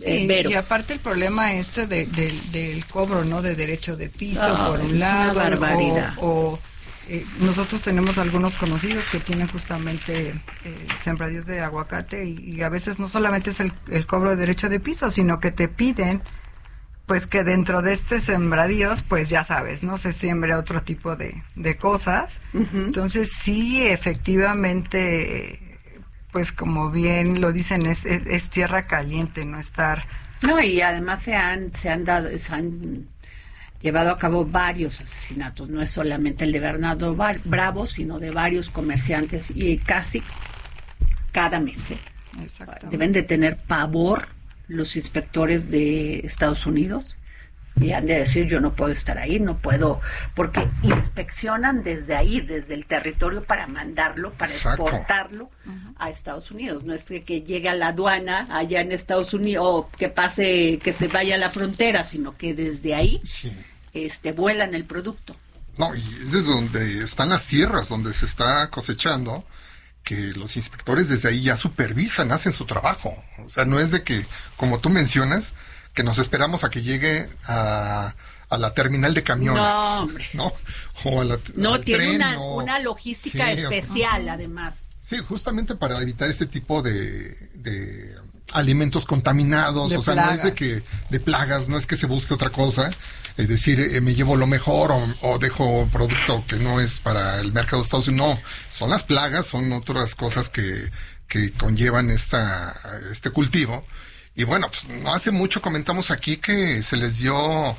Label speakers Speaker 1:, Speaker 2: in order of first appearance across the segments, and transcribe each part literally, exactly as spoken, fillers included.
Speaker 1: Sí,
Speaker 2: eh, Vero.
Speaker 1: Y aparte el problema este de, de, del cobro, ¿no? De derecho de piso,
Speaker 2: oh,
Speaker 1: por un
Speaker 2: es
Speaker 1: lado.
Speaker 2: Una barbaridad.
Speaker 1: O, o eh, nosotros tenemos algunos conocidos que tienen justamente eh, sembradíos de aguacate y, y a veces no solamente es el, el cobro de derecho de piso, sino que te piden pues que dentro de este sembradíos, pues ya sabes, ¿no? Se siembra otro tipo de, de cosas. Uh-huh. Entonces sí, efectivamente, pues como bien lo dicen, es, es, es tierra caliente, no estar...
Speaker 2: No, y además se han, se han dado, se han llevado a cabo varios asesinatos, no es solamente el de Bernardo Bravo, sino de varios comerciantes, y casi cada mes. ¿eh? Deben de tener pavor los inspectores de Estados Unidos y han de decir, yo no puedo estar ahí, no puedo, porque inspeccionan desde ahí, desde el territorio para mandarlo, para Exacto. exportarlo uh-huh. a Estados Unidos. No es que, que llegue a la aduana allá en Estados Unidos o que pase, que se vaya a la frontera, sino que desde ahí sí. este vuelan el producto.
Speaker 3: No, y es desde donde están las tierras, donde se está cosechando, que los inspectores desde ahí ya supervisan, hacen su trabajo. O sea, no es de que, como tú mencionas, que nos esperamos a que llegue a, a la terminal de camiones.
Speaker 2: No, hombre.
Speaker 3: ¿No? O a la,
Speaker 2: no,
Speaker 3: al
Speaker 2: tiene
Speaker 3: tren,
Speaker 2: una,
Speaker 3: o...
Speaker 2: una logística sí, especial,
Speaker 3: o...
Speaker 2: además.
Speaker 3: Sí, justamente para evitar este tipo de, de alimentos contaminados. De o sea, plagas. No es de que, de plagas, no es que se busque otra cosa. Es decir, eh, me llevo lo mejor o, o dejo producto que no es para el mercado de Estados Unidos. No, son las plagas, son otras cosas que, que conllevan esta, este cultivo. Y bueno, pues no hace mucho comentamos aquí que se les dio,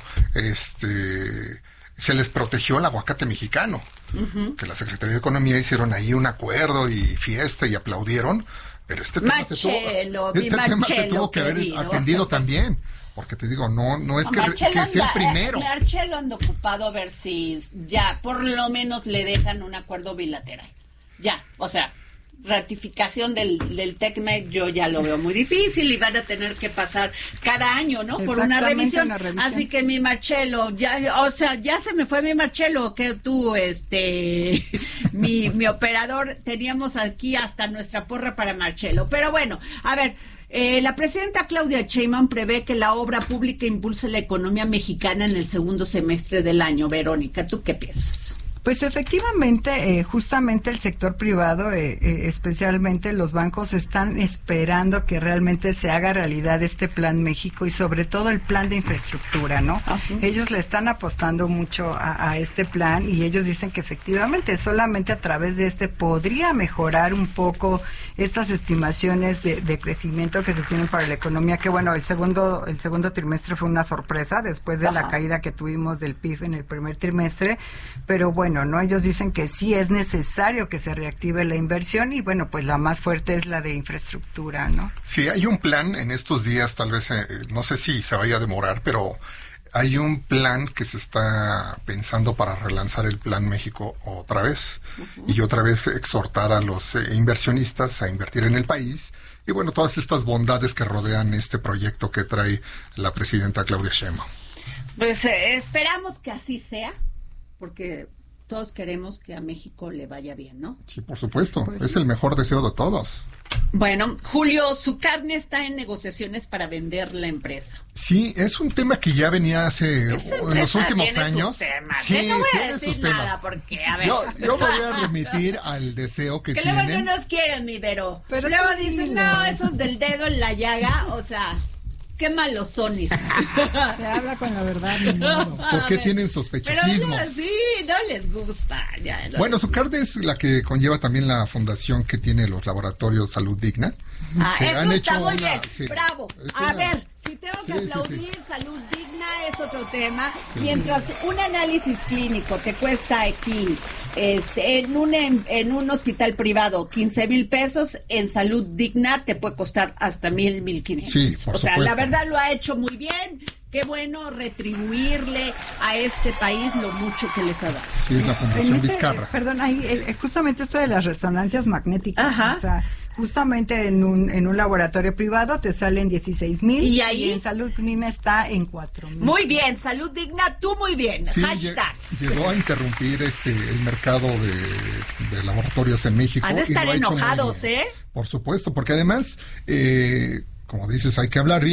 Speaker 3: este, se les protegió el aguacate mexicano. Uh-huh. Que la Secretaría de Economía hicieron ahí un acuerdo y fiesta y aplaudieron. Pero este tema
Speaker 2: Marcelo,
Speaker 3: se tuvo, este tema
Speaker 2: Marcelo,
Speaker 3: se tuvo que haber
Speaker 2: querido.
Speaker 3: atendido también. Porque te digo, no no es que, que sea el primero.
Speaker 2: Eh, Marcelo anda ocupado a ver si ya por lo menos le dejan un acuerdo bilateral. Ya, o sea, ratificación del, del TECMEC yo ya lo veo muy difícil y van a tener que pasar cada año, ¿no? Por una revisión. una revisión. Así que mi Marcelo, ya, o sea, ya se me fue mi Marcelo, que tú, este, mi, mi operador, teníamos aquí hasta nuestra porra para Marcelo. Pero bueno, a ver, Eh, la presidenta Claudia Sheinbaum prevé que la obra pública impulse la economía mexicana en el segundo semestre del año. Verónica, ¿tú qué piensas?
Speaker 1: Pues efectivamente, eh, justamente el sector privado, eh, eh, especialmente los bancos, están esperando que realmente se haga realidad este Plan México y sobre todo el plan de infraestructura, ¿no? Uh-huh. Ellos le están apostando mucho a, a este plan y ellos dicen que efectivamente solamente a través de este podría mejorar un poco estas estimaciones de, de crecimiento que se tienen para la economía, que bueno, el segundo el segundo trimestre fue una sorpresa después de uh-huh. la caída que tuvimos del P I B en el primer trimestre, pero bueno, ¿no? Ellos dicen que sí es necesario que se reactive la inversión y bueno, pues la más fuerte es la de infraestructura, ¿no?
Speaker 3: Sí, hay un plan en estos días, tal vez, eh, no sé si se vaya a demorar, pero hay un plan que se está pensando para relanzar el Plan México otra vez uh-huh. y otra vez exhortar a los eh, inversionistas a invertir en el país y bueno, todas estas bondades que rodean este proyecto que trae la presidenta Claudia Sheinbaum.
Speaker 2: Pues eh, esperamos que así sea, porque todos queremos que a México le vaya bien, ¿no?
Speaker 3: Sí, por supuesto. Pues es sí. el mejor deseo de todos.
Speaker 2: Bueno, Julio, su carne está en negociaciones para vender la empresa.
Speaker 3: Sí, es un tema que ya venía hace en los últimos
Speaker 2: tiene
Speaker 3: años.
Speaker 2: Sus temas.
Speaker 3: Sí,
Speaker 2: no voy
Speaker 3: tiene
Speaker 2: a decir
Speaker 3: sus
Speaker 2: nada
Speaker 3: temas.
Speaker 2: Porque, a ver.
Speaker 3: Yo, yo voy a remitir al deseo que,
Speaker 2: que
Speaker 3: tienen.
Speaker 2: Que luego no nos quieren, mi Vero.
Speaker 1: Pero
Speaker 2: luego dicen, no, esos del dedo en la llaga, o sea... Qué malos son.
Speaker 1: Se habla con la verdad. No.
Speaker 3: ¿Por qué tienen sospechosismos?
Speaker 2: Pero sí, no les gusta. Ya, no
Speaker 3: bueno, su carne es la que conlleva también la fundación que tiene los laboratorios Salud Digna.
Speaker 2: Ah,
Speaker 3: que
Speaker 2: eso
Speaker 3: han
Speaker 2: está
Speaker 3: hecho
Speaker 2: muy
Speaker 3: una,
Speaker 2: bien.
Speaker 3: Sí,
Speaker 2: Bravo. A una, ver, si tengo que sí, aplaudir, sí, sí. Salud Digna es otro tema. Sí. Mientras un análisis clínico te cuesta aquí, este, en un en un hospital privado, quince mil pesos, en Salud Digna te puede costar hasta mil, mil quinientos.
Speaker 3: Sí, por
Speaker 2: o sea,
Speaker 3: supuesto.
Speaker 2: La verdad lo ha hecho muy bien. Qué bueno retribuirle a este país lo mucho que les ha dado.
Speaker 3: Sí, es la Fundación
Speaker 1: este,
Speaker 3: Vizcarra.
Speaker 1: Perdón, ahí, eh, justamente esto de las resonancias magnéticas.
Speaker 2: Ajá.
Speaker 1: O sea, justamente en un en un laboratorio privado te salen dieciséis mil
Speaker 2: y ahí
Speaker 1: y en Salud Digna está en cuatro mil.
Speaker 2: Muy bien, Salud Digna, tú muy bien.
Speaker 3: Sí,
Speaker 2: Hashtag.
Speaker 3: Llegó a interrumpir este el mercado de, de laboratorios en México.
Speaker 2: Han de estar enojados, ¿eh?
Speaker 3: Por supuesto, porque además, eh, como dices, hay que hablar bien.